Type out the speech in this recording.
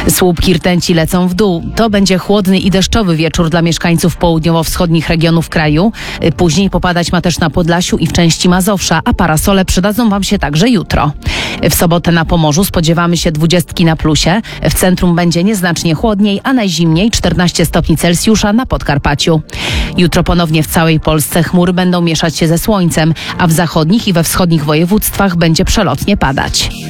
Słupki rtęci lecą w dół. To będzie chłodny i deszczowy wieczór dla mieszkańców południowo-wschodnich regionów kraju. Później popadać ma też na Podlasiu i w części Mazowsza, a parasole przydadzą Wam się także jutro. W sobotę na Pomorzu spodziewamy się 20 na plusie. W centrum będzie nieznacznie chłodniej, a najzimniej 14 stopni Celsjusza na Podkarpaciu. Jutro ponownie w całej Polsce chmury będą mieszać się ze słońcem, a w zachodnich i we wschodnich województwach będzie przelotnie padać.